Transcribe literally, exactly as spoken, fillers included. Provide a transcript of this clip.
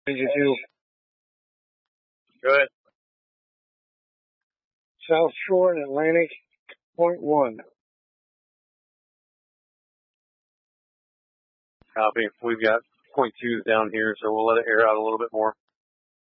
Did you do Good. South Shore and Atlantic point one? Copy. We've got point twos down here, so we'll let it air out a little bit more.